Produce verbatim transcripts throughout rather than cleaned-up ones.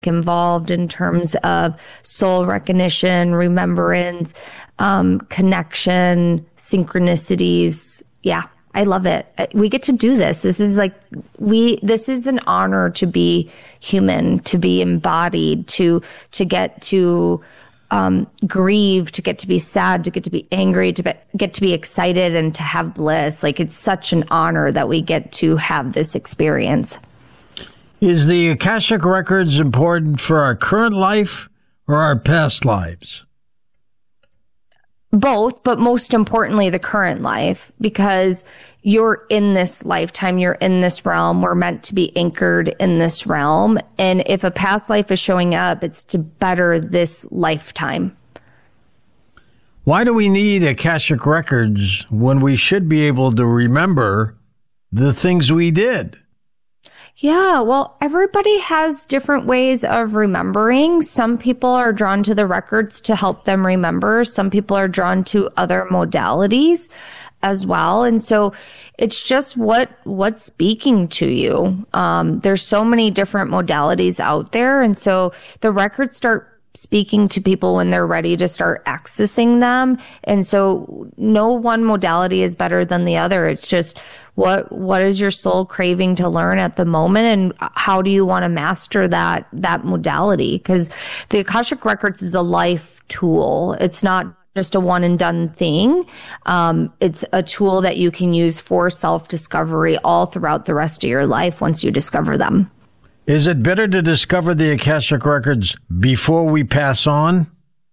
involved in terms of soul recognition, remembrance, um, connection, synchronicities. Yeah, I love it. We get to do this. This is like, we, this is an honor to be human, to be embodied, to, to get to, um, grieve, to get to be sad, to get to be angry, to be, get to be excited and to have bliss. Like, it's such an honor that we get to have this experience. Is the Akashic Records important for our current life or our past lives? Both, but most importantly, the current life, because you're in this lifetime, you're in this realm, we're meant to be anchored in this realm. And if a past life is showing up, it's to better this lifetime. Why do we need Akashic Records when we should be able to remember the things we did? Yeah, well, everybody has different ways of remembering. Some people are drawn to the records to help them remember. Some people are drawn to other modalities as well. And so it's just what, what's speaking to you. Um, there's so many different modalities out there. And so the records start speaking to people when they're ready to start accessing them. And so no one modality is better than the other. It's just what, what is your soul craving to learn at the moment? And how do you want to master that, that modality? Because the Akashic Records is a life tool. It's not just a one and done thing. Um, it's a tool that you can use for self-discovery all throughout the rest of your life once you discover them. Is it better to discover the Akashic Records before we pass on?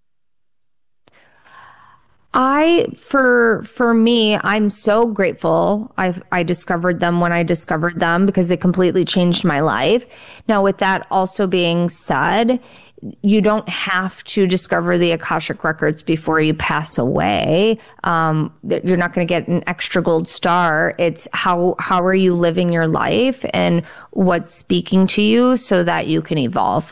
I, for, for me, I'm so grateful I I discovered them when I discovered them because it completely changed my life. Now, with that also being said, you don't have to discover the Akashic Records before you pass away. Um, you're not going to get an extra gold star. It's how, how are you living your life and what's speaking to you so that you can evolve.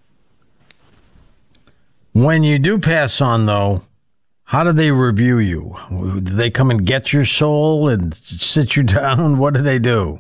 When you do pass on, though, how do they review you? Do they come and get your soul and sit you down? What do they do?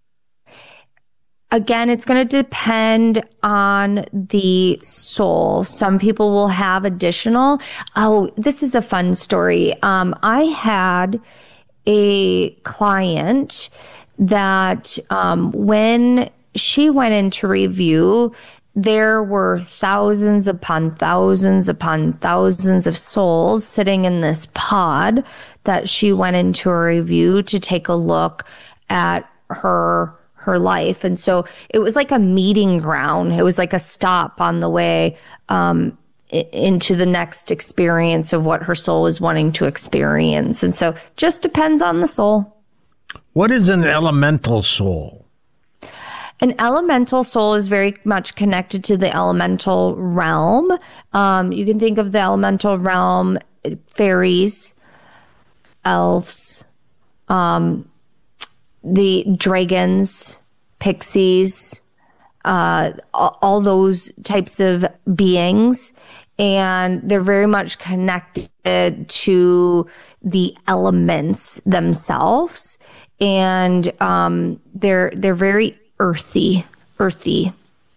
Again, it's going to depend on the soul. Some people will have additional. Oh, this is a fun story. Um, I had a client that um, when she went into review, there were thousands upon thousands upon thousands of souls sitting in this pod that she went into a review to take a look at her her life. And so it was like a meeting ground. It was like a stop on the way um, I- into the next experience of what her soul is wanting to experience. And so just depends on the soul. What is an elemental soul? An elemental soul is very much connected to the elemental realm. Um, you can think of the elemental realm, fairies, elves, um, the dragons, pixies, uh, all those types of beings. And they're very much connected to the elements themselves. And um, they're they're very earthy, earthy.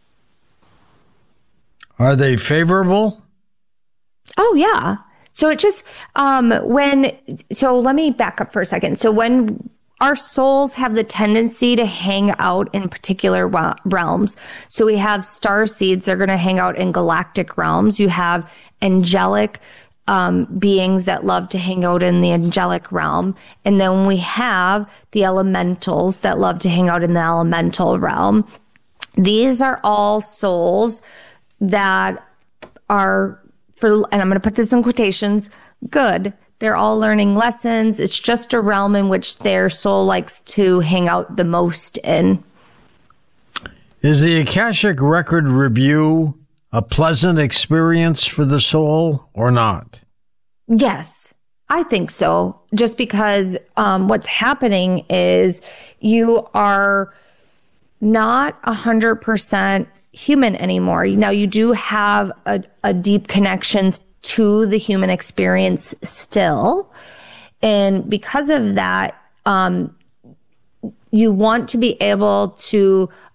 Are they favorable? Oh, yeah. So it just, um, when, so let me back up for a second. So when our souls have the tendency to hang out in particular realms. So we have star seeds, they're going to hang out in galactic realms. You have angelic um, beings that love to hang out in the angelic realm. And then we have the elementals that love to hang out in the elemental realm. These are all souls that are, for, and I'm going to put this in quotations, good. They're all learning lessons. It's just a realm in which their soul likes to hang out the most in. Is the Akashic Record review a pleasant experience for the soul or not? Yes, I think so. Just because um, what's happening is you are not one hundred percent human anymore. Now, you do have a, a deep connection to the human experience still. And because of that, um, you want to be able to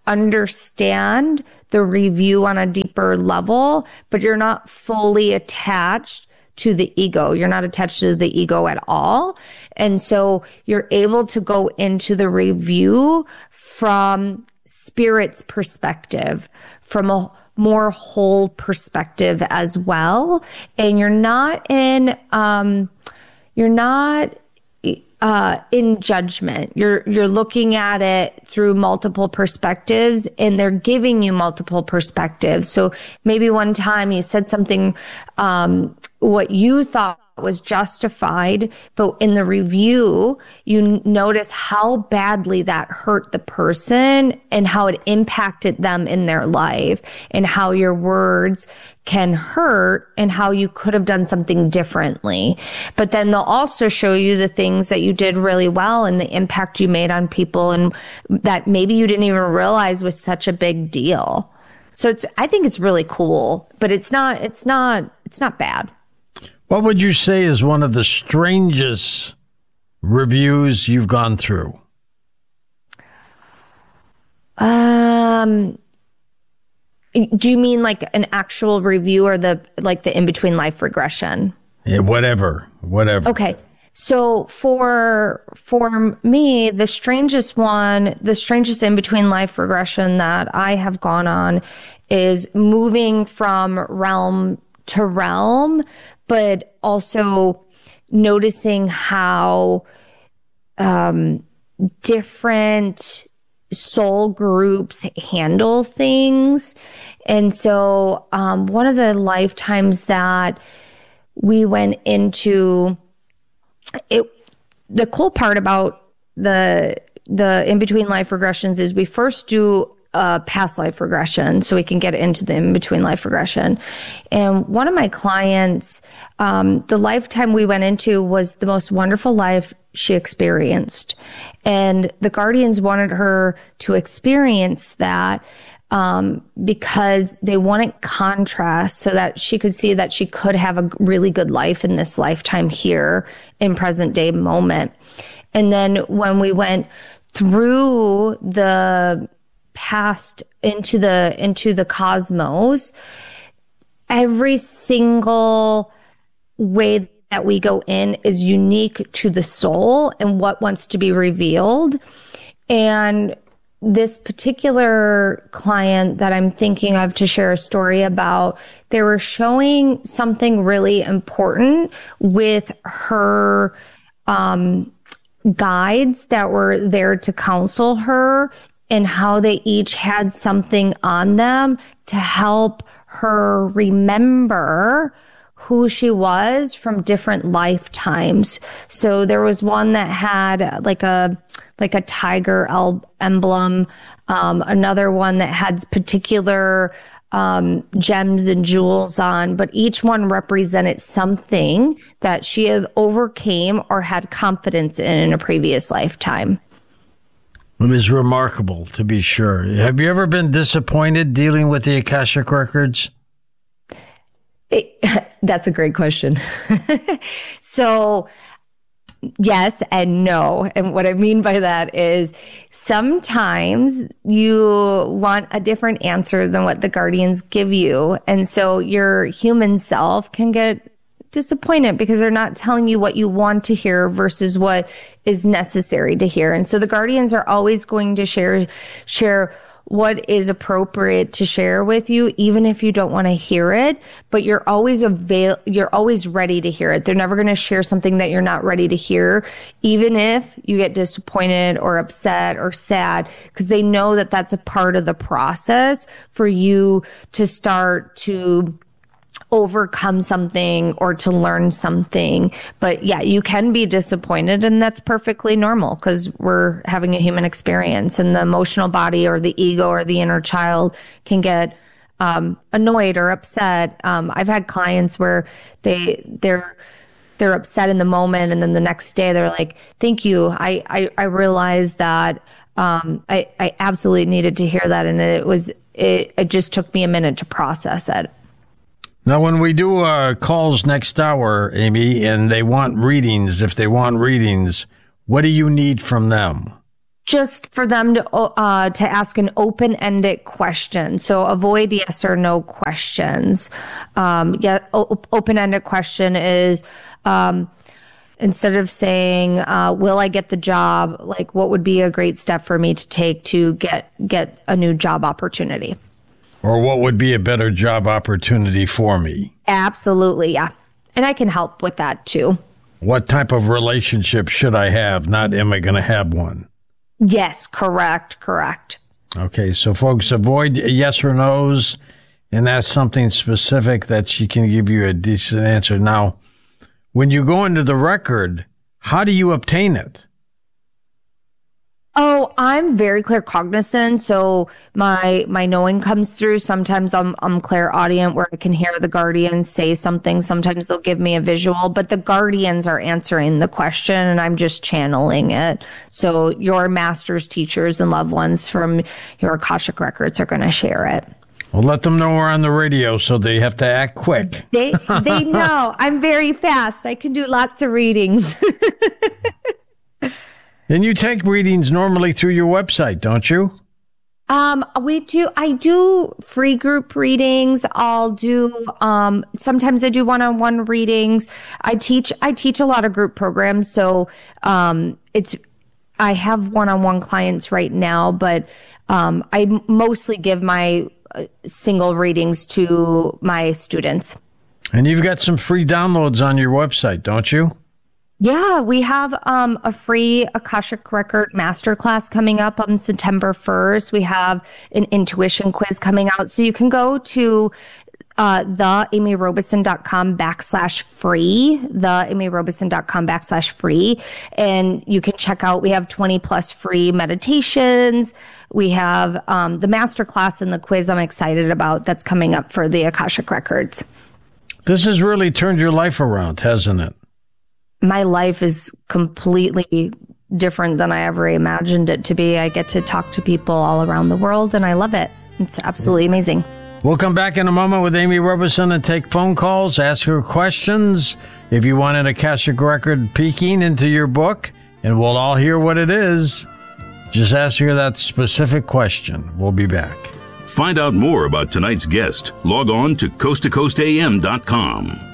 understand the review on a deeper level, but you're not fully attached to the ego. You're not attached to the ego at all. And so you're able to go into the review from spirit's perspective, from a more whole perspective as well. And you're not in, um, you're not Uh, in judgment. You're, you're looking at it through multiple perspectives, and they're giving you multiple perspectives. So maybe one time you said something, um, what you thought was justified, but in the review, you notice how badly that hurt the person and how it impacted them in their life, and how your words can hurt and how you could have done something differently. But then they'll also show you the things that you did really well and the impact you made on people, and that maybe you didn't even realize was such a big deal. So it's, I think it's really cool, but it's not, it's not, it's not bad. What would you say is one of the strangest reviews you've gone through? Um, do you mean like an actual review, or the, like the in-between life regression? Yeah, whatever, whatever. Okay. So for, for me, the strangest one, the strangest in-between life regression that I have gone on is moving from realm to realm, but also noticing how, um, different soul groups handle things. And so, um, one of the lifetimes that we went into, it, the cool part about the, the in-between life regressions is we first do a past life regression so we can get into the in-between life regression. And one of my clients, um, the lifetime we went into was the most wonderful life she experienced. And the guardians wanted her to experience that, um, because they wanted contrast so that she could see that she could have a really good life in this lifetime here in present day moment. And then when we went through the past into the, into the cosmos, every single way that we go in is unique to the soul and what wants to be revealed. And this particular client that I'm thinking of to share a story about, they were showing something really important with her, um, guides that were there to counsel her, and how they each had something on them to help her remember who she was from different lifetimes. So there was one that had like a, like a tiger el- emblem. Um, another one that had particular, um, gems and jewels on, but each one represented something that she had overcame or had confidence in in a previous lifetime. It was remarkable, to be sure. Have you ever been disappointed dealing with the Akashic Records? It, that's a great question. So, yes and no. And what I mean by that is sometimes you want a different answer than what the guardians give you. And so your human self can get disappointed because they're not telling you what you want to hear versus what is necessary to hear. And so the guardians are always going to share, share what is appropriate to share with you, even if you don't want to hear it, but you're always avail, you're always ready to hear it. They're never going to share something that you're not ready to hear, even if you get disappointed or upset or sad, because they know that that's a part of the process for you to start to overcome something or to learn something. But yeah, you can be disappointed, and that's perfectly normal because we're having a human experience, and the emotional body or the ego or the inner child can get um, annoyed or upset. Um, I've had clients where they, they're, they're upset in the moment, and then the next day they're like, thank you. I, I, I realized that, um, I, I absolutely needed to hear that. And it was, it, it just took me a minute to process it. Now, when we do uh, calls next hour, Amy, and they want readings, if they want readings, what do you need from them? just for them to uh, to ask an open-ended question. So avoid yes or no questions. Um, yeah, o- open-ended question is um, instead of saying, uh, "Will I get the job?" Like, what would be a great step for me to take to get get a new job opportunity? Or what would be a better job opportunity for me? Absolutely, yeah, and I can help with that too. What type of relationship should I have? Not am I going to have one? Yes, correct, correct. Okay, so folks, avoid yes or no's, and that's something specific that she can give you a decent answer. Now, when you go into the record, how do you obtain it? Oh, I'm very claircognizant, so my my knowing comes through. Sometimes I'm I'm clairaudient, where I can hear the guardians say something. Sometimes they'll give me a visual, but the guardians are answering the question, and I'm just channeling it. So your masters, teachers, and loved ones from your Akashic records are going to share it. Well, let them know we're on the radio, so they have to act quick. They they know I'm very fast. I can do lots of readings. And you take readings normally through your website, don't you? Um, we do, I do free group readings. I'll do, um, sometimes I do one-on-one readings. I teach, I teach a lot of group programs. So, um, it's, I have one-on-one clients right now, but, um, I mostly give my uh, single readings to my students. And you've got some free downloads on your website, don't you? Yeah, we have um, a free Akashic Record Masterclass coming up on September first. We have an intuition quiz coming out. So you can go to uh, the amy robeson dot com backslash free, the amy robeson dot com backslash free. And you can check out, we have twenty plus free meditations. We have um, the masterclass and the quiz I'm excited about that's coming up for the Akashic Records. This has really turned your life around, hasn't it? My life is completely different than I ever imagined it to be. I get to talk to people all around the world, and I love it. It's absolutely amazing. We'll come back in a moment with Amy Robeson and take phone calls, ask her questions. If you want an Akashic Record peeking into your book, and we'll all hear what it is, just ask her that specific question. We'll be back. Find out more about tonight's guest. Log on to coast to coast a m dot com.